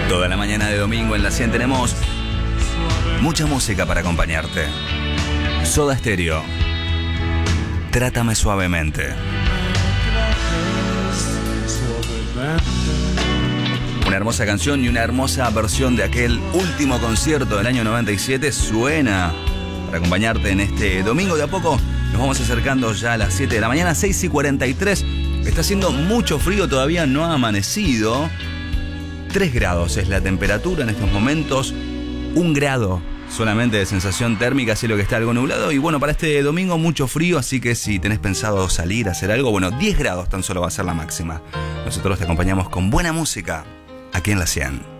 Toda la mañana de domingo en la 100 tenemos mucha música para acompañarte. Soda Stereo, Trátame Suavemente. Una hermosa canción y una hermosa versión de aquel último concierto del año 97 suena para acompañarte en este domingo. De a poco nos vamos acercando ya a las 7 de la mañana, 6:43. Está haciendo mucho frío, todavía no ha amanecido. 3 grados es la temperatura en estos momentos. 1 grado solamente de sensación térmica, cielo que está algo nublado. Y bueno, para este domingo mucho frío, así que si tenés pensado salir a hacer algo, bueno, 10 grados tan solo va a ser la máxima. Nosotros te acompañamos con buena música aquí en la 100.